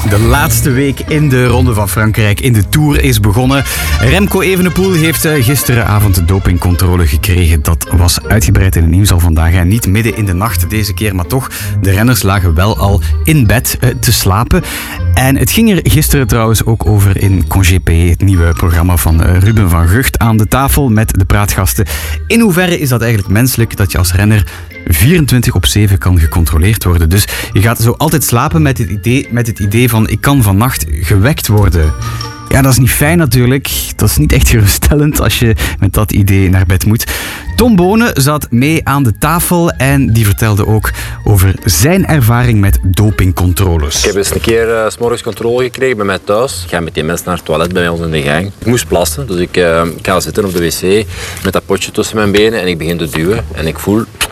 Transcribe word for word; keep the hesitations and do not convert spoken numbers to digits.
De laatste week in de Ronde van Frankrijk in de Tour is begonnen. Remco Evenepoel heeft gisteravond de dopingcontrole gekregen. Dat was uitgebreid in het nieuws al vandaag. En niet midden in de nacht deze keer, maar toch. De renners lagen wel al in bed te slapen. En het ging er gisteren trouwens ook over in Congé P, het nieuwe programma van Ruben van Gucht aan de tafel met de praatgasten. In hoeverre is dat eigenlijk menselijk dat je als renner vierentwintig op zeven kan gecontroleerd worden? Dus je gaat zo altijd slapen met het idee, met het idee van ik kan vannacht gewekt worden. Ja, dat is niet fijn natuurlijk. Dat is niet echt geruststellend als je met dat idee naar bed moet. Tom Bonen zat mee aan de tafel en die vertelde ook over zijn ervaring met dopingcontroles. Ik heb eens een keer uh, 's morgens controle gekregen bij mij thuis. Ik ga met die mensen naar het toilet bij ons in de gang. Ik moest plassen, dus ik, uh, ik ga zitten op de wc met dat potje tussen mijn benen en ik begin te duwen. En ik voel